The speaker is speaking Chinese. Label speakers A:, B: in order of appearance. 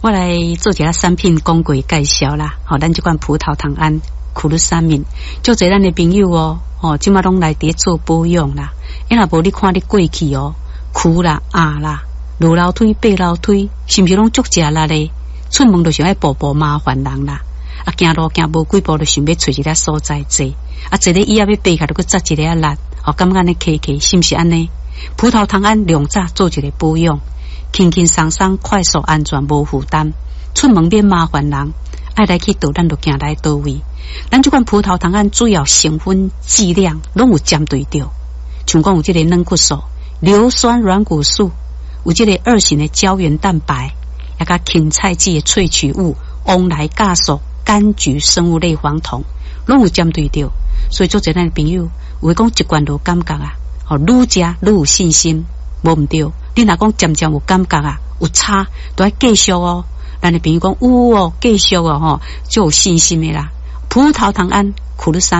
A: 我来做一下产品讲过介绍啦。咱这款葡萄糖胺苦鲁沙敏，就侪咱的朋友即马拢来伫做保养啦。因若无你看你过去苦啦、啦、路楼梯、爬楼梯，是毋是拢足食力咧？出门就想要步步麻烦人啦。行路行无几步就想要找一个所在坐，坐咧椅仔要爬起来，就去扎一个力，感觉安尼骑骑，是毋是安尼？葡萄糖胺两早做一个保养，轻轻松松、快速、安全、无负担，出门免麻烦人，爱来去倒，咱就行来倒位。咱这款葡萄糖胺主要成分剂量拢有针对着，像讲有这个软骨素、硫酸软骨素，有这个2型的胶原蛋白，也甲芹菜籽的萃取物翁来酵素、柑橘生物类黄酮，拢有针对着。所以做侪咱朋友有讲习惯就感觉愈食愈有信心，无毋对。你若讲渐渐有感觉有差，都要继续咱的朋友讲有继续就有信心的啦。葡萄糖胺苦鲁沙